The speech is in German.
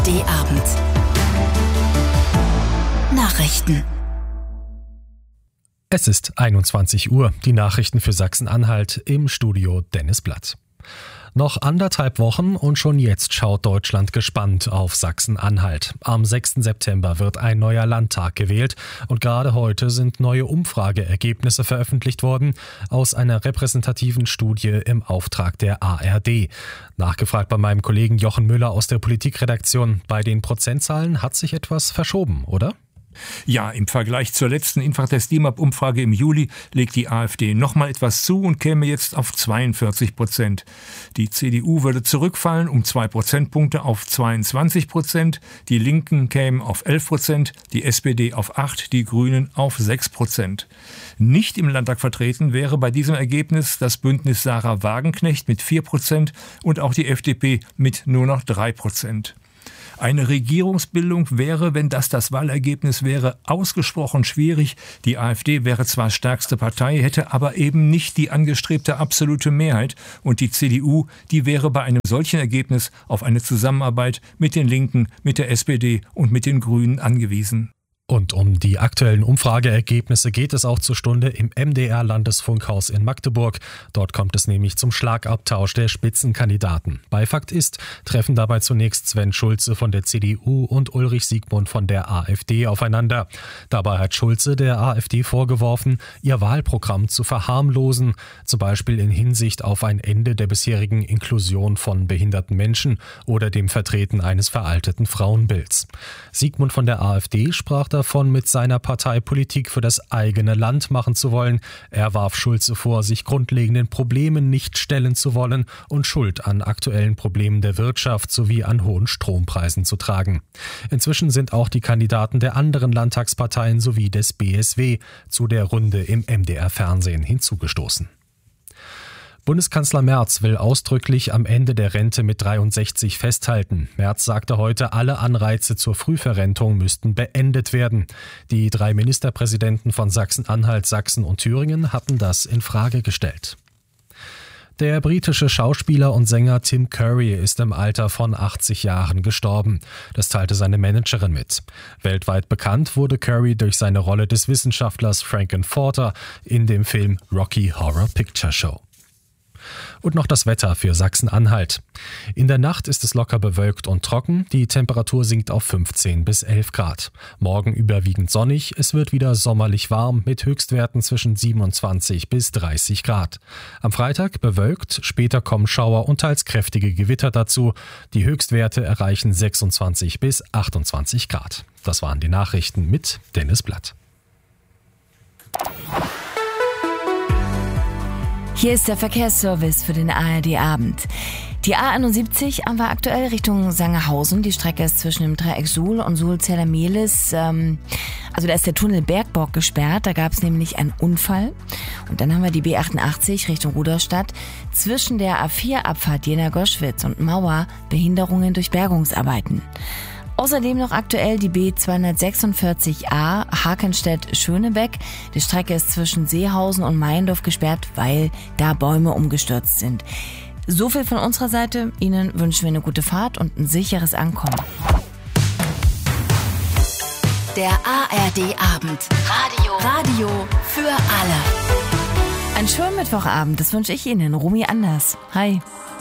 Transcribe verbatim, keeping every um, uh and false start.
D Abend. Nachrichten. Es ist einundzwanzig Uhr, die Nachrichten für Sachsen-Anhalt, im Studio Dennis Blatt. Noch anderthalb Wochen und schon jetzt schaut Deutschland gespannt auf Sachsen-Anhalt. Am sechsten September wird ein neuer Landtag gewählt und gerade heute sind neue Umfrageergebnisse veröffentlicht worden aus einer repräsentativen Studie im Auftrag der A R D. Nachgefragt bei meinem Kollegen Jochen Müller aus der Politikredaktion, bei den Prozentzahlen hat sich etwas verschoben, oder? Ja, im Vergleich zur letzten Infratest-D I M A P-Umfrage im Juli legt die AfD noch mal etwas zu und käme jetzt auf zweiundvierzig Prozent. Die C D U würde zurückfallen um zwei Prozentpunkte auf zweiundzwanzig Prozent, die Linken kämen auf elf Prozent, die S P D auf acht, die Grünen auf sechs Prozent. Nicht im Landtag vertreten wäre bei diesem Ergebnis das Bündnis Sarah Wagenknecht mit vier Prozent und auch die F D P mit nur noch drei Prozent. Eine Regierungsbildung wäre, wenn das das Wahlergebnis wäre, ausgesprochen schwierig. Die AfD wäre zwar stärkste Partei, hätte aber eben nicht die angestrebte absolute Mehrheit. Und die C D U, die wäre bei einem solchen Ergebnis auf eine Zusammenarbeit mit den Linken, mit der S P D und mit den Grünen angewiesen. Und um die aktuellen Umfrageergebnisse geht es auch zur Stunde im M D R-Landesfunkhaus in Magdeburg. Dort kommt es nämlich zum Schlagabtausch der Spitzenkandidaten. Bei Fakt ist, treffen dabei zunächst Sven Schulze von der C D U und Ulrich Siegmund von der AfD aufeinander. Dabei hat Schulze der AfD vorgeworfen, ihr Wahlprogramm zu verharmlosen, zum Beispiel in Hinsicht auf ein Ende der bisherigen Inklusion von behinderten Menschen oder dem Vertreten eines veralteten Frauenbilds. Siegmund von der AfD sprach davon, mit seiner Partei Politik für das eigene Land machen zu wollen. Er warf Schulze vor, sich grundlegenden Problemen nicht stellen zu wollen und Schuld an aktuellen Problemen der Wirtschaft sowie an hohen Strompreisen zu tragen. Inzwischen sind auch die Kandidaten der anderen Landtagsparteien sowie des B S W zu der Runde im M D R-Fernsehen hinzugestoßen. Bundeskanzler Merz will ausdrücklich am Ende der Rente mit dreiundsechzig festhalten. Merz sagte heute, alle Anreize zur Frühverrentung müssten beendet werden. Die drei Ministerpräsidenten von Sachsen-Anhalt, Sachsen und Thüringen hatten das in Frage gestellt. Der britische Schauspieler und Sänger Tim Curry ist im Alter von achtzig Jahren gestorben. Das teilte seine Managerin mit. Weltweit bekannt wurde Curry durch seine Rolle des Wissenschaftlers Frankenforter in dem Film Rocky Horror Picture Show. Und noch das Wetter für Sachsen-Anhalt. In der Nacht ist es locker bewölkt und trocken. Die Temperatur sinkt auf fünfzehn bis elf Grad. Morgen überwiegend sonnig. Es wird wieder sommerlich warm mit Höchstwerten zwischen siebenundzwanzig bis dreißig Grad. Am Freitag bewölkt, später kommen Schauer und teils kräftige Gewitter dazu. Die Höchstwerte erreichen sechsundzwanzig bis achtundzwanzig Grad. Das waren die Nachrichten mit Dennis Blatt. Hier ist der Verkehrsservice für den A R D-Abend. Die A einundsiebzig war aktuell Richtung Sangerhausen. Die Strecke ist zwischen dem Dreieck Suhl und Suhl-Zella-Mehlis. Ähm, also da ist der Tunnel Bergborg gesperrt. Da gab es nämlich einen Unfall. Und dann haben wir die B achtundachtzig Richtung Ruderstadt. Zwischen der A vier Abfahrt Jena-Goschwitz und Mauer Behinderungen durch Bergungsarbeiten. Außerdem noch aktuell die B zweihundertsechsundvierzig A Hakenstedt-Schönebeck. Die Strecke ist zwischen Seehausen und Meiendorf gesperrt, weil da Bäume umgestürzt sind. So viel von unserer Seite. Ihnen wünschen wir eine gute Fahrt und ein sicheres Ankommen. Der A R D-Abend. Radio. Radio für alle. Einen schönen Mittwochabend, das wünsche ich Ihnen. Romy Anders. Hi.